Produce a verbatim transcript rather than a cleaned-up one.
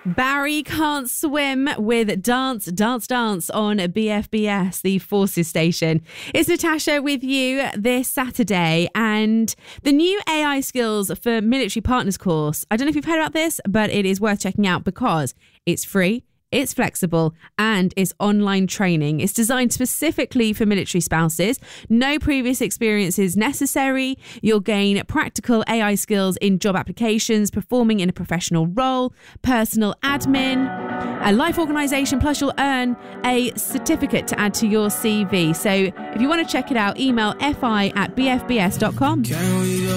Barry can't swim with Dance, Dance, Dance on B F B S, the Forces station. It's Natasha with you this Saturday, and the new A I Skills for Military Partners course. I don't know if you've heard about this, but it is worth checking out because it's free. It's flexible and it's online training. It's designed specifically for military spouses. No previous experience is necessary. You'll gain practical A I skills in job applications, performing in a professional role, personal admin, a life organisation, plus you'll earn a certificate to add to your C V. So if you want to check it out, email fi at b f b s dot com.